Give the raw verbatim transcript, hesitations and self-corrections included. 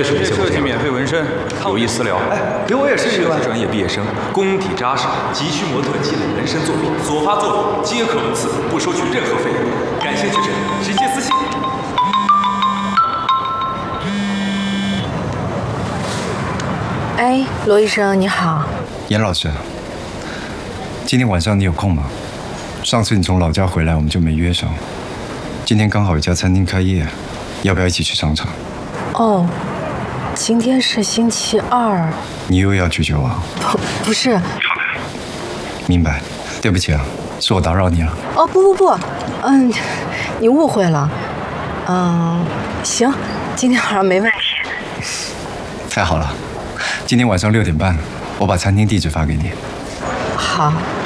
确实没见过这样。 免费纹身，有意私聊。 哎，给我也试试吧。 设计专业毕业生，功底扎实，急需模特积累纹身作品，所发作品皆可纹刺，不收取任何费用。感兴趣者直接私信。 哎，罗医生你好。 严老师，今天晚上你有空吗？上次你从老家回来，我们就没约上。今天刚好有家餐厅开业，要不要一起去尝尝？ 哦，今天是星期二。 你又要拒绝我？ 不，不是。 明白，对不起啊，是我打扰你了。 哦，不不不，嗯，你误会了。嗯，行，今天晚上没问题。 太好了，今天晚上六点半，我把餐厅地址发给你。 好。